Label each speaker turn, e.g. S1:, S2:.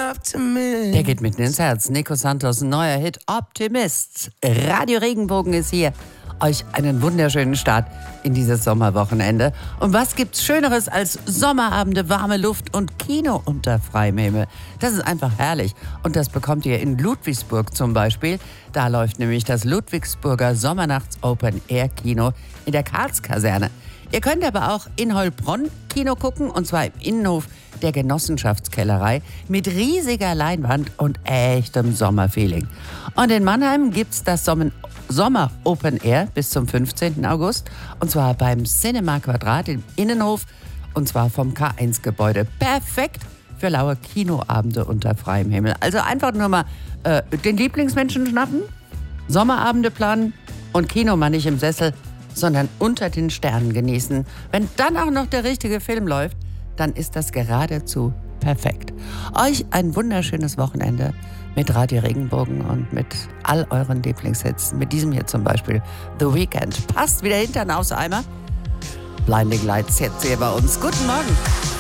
S1: Optimist.
S2: Der geht mitten ins Herz. Nico Santos, neuer Hit Optimist. Radio Regenbogen ist hier. Euch einen wunderschönen Start in dieses Sommerwochenende. Und was gibt's Schöneres als Sommerabende, warme Luft und Kino unter freiem Himmel? Das ist einfach herrlich. Und das bekommt ihr in Ludwigsburg zum Beispiel. Da läuft nämlich das Ludwigsburger Sommernachts-Open-Air-Kino in der Karlskaserne. Ihr könnt aber auch in Heilbronn Kino gucken, und zwar im Innenhof der Genossenschaftskellerei mit riesiger Leinwand und echtem Sommerfeeling. Und in Mannheim gibt's das Sommer Open Air bis zum 15. August, und zwar beim Cinema Quadrat im Innenhof, und zwar vom K1-Gebäude. Perfekt für laue Kinoabende unter freiem Himmel. Also einfach nur mal den Lieblingsmenschen schnappen, Sommerabende planen und Kino mal nicht im Sessel, sondern unter den Sternen genießen. Wenn dann auch noch der richtige Film läuft, dann ist das geradezu perfekt. Euch ein wunderschönes Wochenende mit Radio Regenbogen und mit all euren Lieblingshits. Mit diesem hier zum Beispiel, The Weeknd. Passt wieder hinter den Auseimer. Blinding Lights jetzt hier bei uns. Guten Morgen.